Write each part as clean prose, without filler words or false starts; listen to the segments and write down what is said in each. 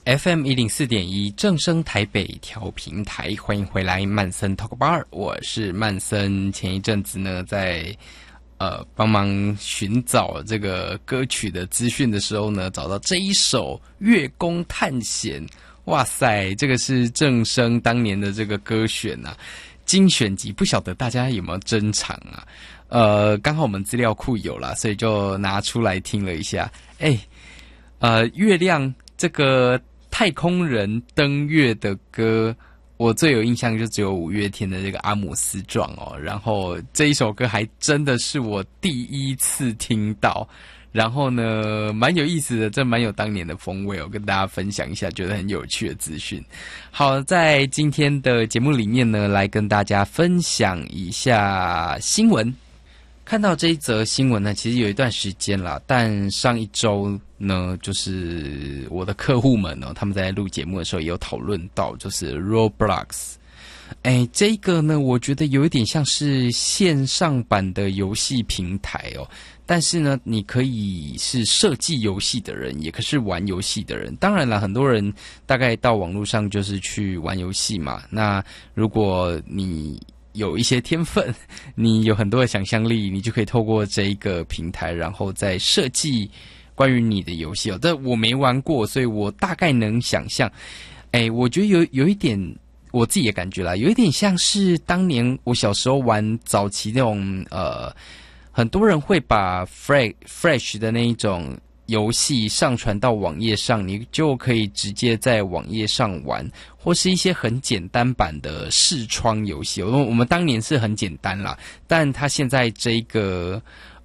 FM 104.1正声台北调频台，欢迎回来曼森 Talk Bar， 我是曼森。前一阵子呢，在帮忙寻找这个歌曲的资讯的时候呢，找到这一首《月宫探险》。哇塞，这个是正声当年的这个歌选啊，精选集，不晓得大家有没有珍藏啊？刚好我们资料库有啦，所以就拿出来听了一下。月亮这个太空人登月的歌，我最有印象就只有五月天的这个阿姆斯壮哦，然后这一首歌还真的是我第一次听到，然后呢蛮有意思的，这蛮有当年的风味哦，跟大家分享一下觉得很有趣的资讯。好，在今天的节目里面呢，来跟大家分享一下新闻。看到这一则新闻呢，其实有一段时间啦，但上一周呢，就是我的客户们他们在录节目的时候也有讨论到，就是 Roblox。这个呢，我觉得有一点像是线上版的游戏平台哦。但是呢，你可以是设计游戏的人，也可是玩游戏的人。当然了，很多人大概到网络上就是去玩游戏嘛。那如果你有一些天分，你有很多的想象力，你就可以透过这一个平台，然后再设计关于你的游戏哦。这我没玩过，所以我大概能想象。我觉得有一点我自己的感觉啦，有一点像是当年我小时候玩早期那种很多人会把 Flash 的那一种游戏上传到网页上，你就可以直接在网页上玩，或是一些很简单版的视窗游戏。我们当年是很简单啦，但它现在这个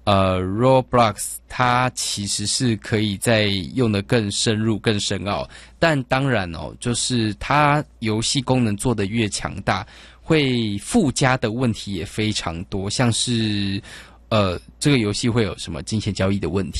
Roblox 它其实是可以再用得更深入更深奥，但当然就是它游戏功能做得越强大，会附加的问题也非常多，像是这个游戏会有什么金钱交易的问题。